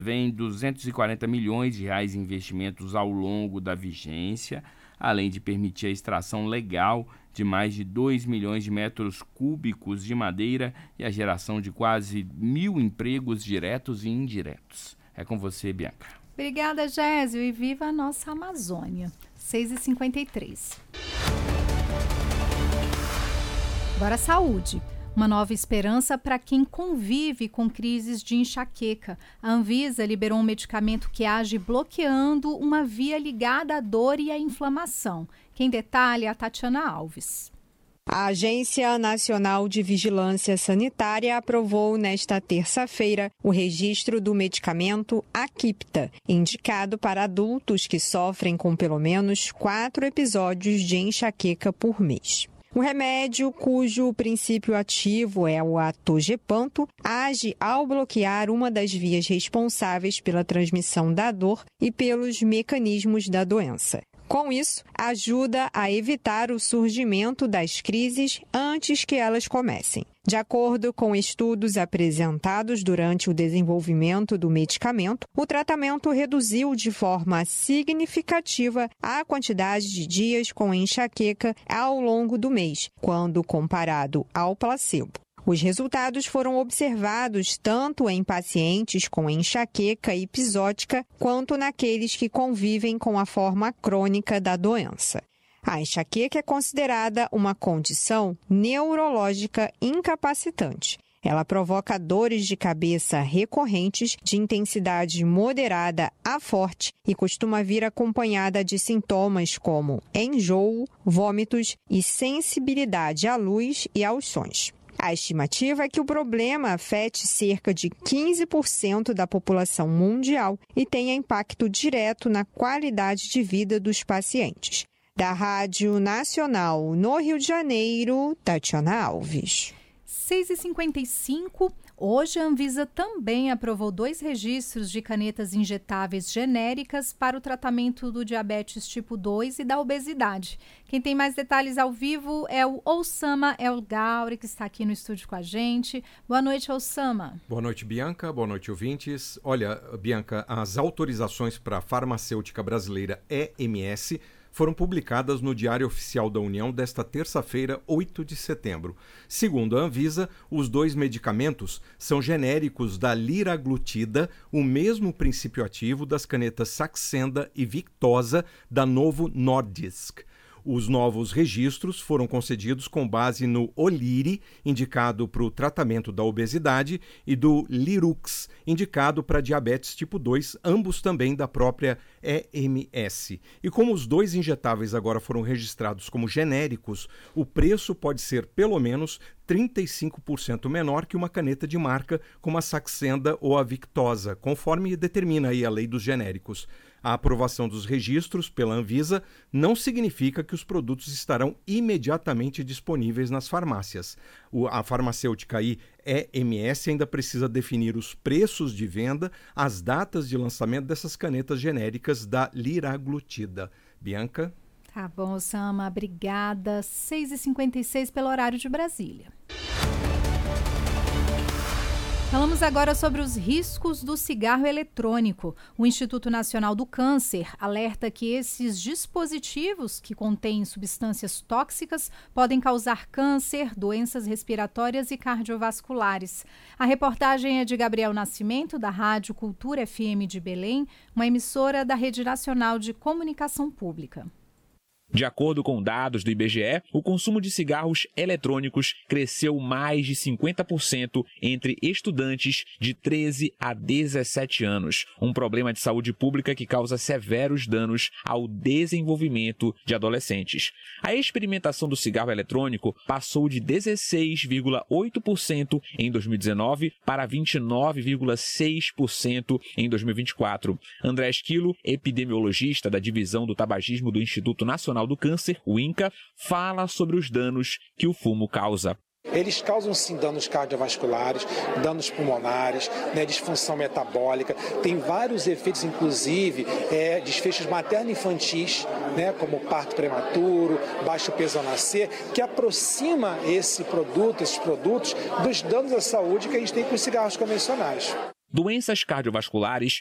Vem 240 milhões de reais em investimentos ao longo da vigência, além de permitir a extração legal de mais de 2 milhões de metros cúbicos de madeira e a geração de quase 1.000 empregos diretos e indiretos. É com você, Bianca. Obrigada, Gésio, e viva a nossa Amazônia. 6h53. Agora, saúde. Uma nova esperança para quem convive com crises de enxaqueca. A Anvisa liberou um medicamento que age bloqueando uma via ligada à dor e à inflamação. Quem detalha é a Tatiana Alves. A Agência Nacional de Vigilância Sanitária aprovou nesta terça-feira o registro do medicamento Aquipta, indicado para adultos que sofrem com pelo menos 4 episódios de enxaqueca por mês. O remédio, cujo princípio ativo é o atogepanto, age ao bloquear uma das vias responsáveis pela transmissão da dor e pelos mecanismos da doença. Com isso, ajuda a evitar o surgimento das crises antes que elas comecem. De acordo com estudos apresentados durante o desenvolvimento do medicamento, o tratamento reduziu de forma significativa a quantidade de dias com enxaqueca ao longo do mês, quando comparado ao placebo. Os resultados foram observados tanto em pacientes com enxaqueca episódica quanto naqueles que convivem com a forma crônica da doença. A enxaqueca é considerada uma condição neurológica incapacitante. Ela provoca dores de cabeça recorrentes de intensidade moderada a forte e costuma vir acompanhada de sintomas como enjoo, vômitos e sensibilidade à luz e aos sons. A estimativa é que o problema afete cerca de 15% da população mundial e tenha impacto direto na qualidade de vida dos pacientes. Da Rádio Nacional no Rio de Janeiro, Tatiana Alves. 6h55, hoje a Anvisa também aprovou 2 registros de canetas injetáveis genéricas para o tratamento do diabetes tipo 2 e da obesidade. Quem tem mais detalhes ao vivo é o Oussama El Gauri, que está aqui no estúdio com a gente. Boa noite, Oussama. Boa noite, Bianca. Boa noite, ouvintes. Olha, Bianca, as autorizações para a farmacêutica brasileira EMS foram publicadas no Diário Oficial da União desta terça-feira, 8 de setembro. Segundo a Anvisa, os 2 medicamentos são genéricos da liraglutida, o mesmo princípio ativo das canetas Saxenda e Victoza da Novo Nordisk. Os novos registros foram concedidos com base no Oliri, indicado para o tratamento da obesidade, e do Lirux, indicado para diabetes tipo 2, ambos também da própria EMS. E como os 2 injetáveis agora foram registrados como genéricos, o preço pode ser pelo menos 35% menor que uma caneta de marca como a Saxenda ou a Victoza, conforme determina aí a lei dos genéricos. A aprovação dos registros pela Anvisa não significa que os produtos estarão imediatamente disponíveis nas farmácias. A farmacêutica EMS ainda precisa definir os preços de venda, as datas de lançamento dessas canetas genéricas da liraglutida. Bianca? Tá bom, Osama, obrigada. 6h56 pelo horário de Brasília. Falamos agora sobre os riscos do cigarro eletrônico. O Instituto Nacional do Câncer alerta que esses dispositivos que contêm substâncias tóxicas podem causar câncer, doenças respiratórias e cardiovasculares. A reportagem é de Gabriel Nascimento, da Rádio Cultura FM de Belém, uma emissora da Rede Nacional de Comunicação Pública. De acordo com dados do IBGE, o consumo de cigarros eletrônicos cresceu mais de 50% entre estudantes de 13 a 17 anos, um problema de saúde pública que causa severos danos ao desenvolvimento de adolescentes. A experimentação do cigarro eletrônico passou de 16,8% em 2019 para 29,6% em 2024. André Esquilo, epidemiologista da Divisão do Tabagismo do Instituto Nacional do Câncer, o INCA, fala sobre os danos que o fumo causa. Eles causam sim danos cardiovasculares, danos pulmonares, disfunção metabólica, tem vários efeitos, inclusive desfechos materno-infantis, como parto prematuro, baixo peso ao nascer, que aproxima esses produtos dos danos à saúde que a gente tem com os cigarros convencionais. Doenças cardiovasculares